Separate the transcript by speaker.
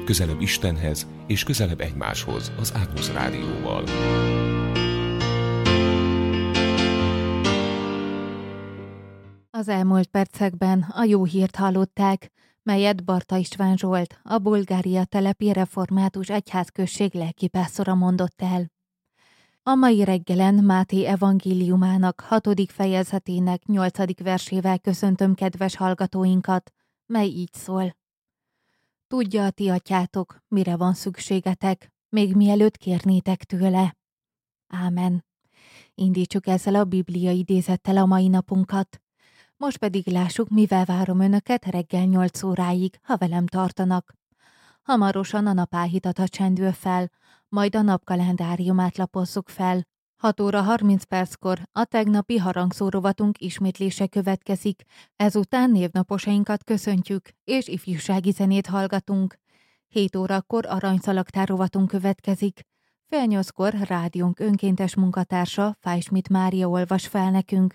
Speaker 1: Közelebb Istenhez és közelebb egymáshoz az Ágnusz Rádióval.
Speaker 2: Az elmúlt percekben a jó hírt hallották, melyet Barta István Zsolt, a Bulgária telepi református egyházközség lelkipásztora mondott el. A mai reggelen Máté evangéliumának 6. fejezetének 8. versével köszöntöm kedves hallgatóinkat, mely így szól. Tudja a ti atyátok, mire van szükségetek, még mielőtt kérnétek tőle. Ámen. Indítsuk ezzel a Biblia idézettel a mai napunkat. Most pedig lássuk, mivel várom önöket reggel 8 óráig, ha velem tartanak. Hamarosan a napáhítatat csendül fel, majd a napkalendáriumát lapozzuk fel. 6 óra 30 perckor a tegnapi harangszórovatunk ismétlése következik, ezután névnaposainkat köszöntjük, és ifjúsági zenét hallgatunk. 7 órakor aranyszalagtár rovatunk következik. Fél 8-kor rádiónk önkéntes munkatársa, Fájsmit Mária olvas fel nekünk.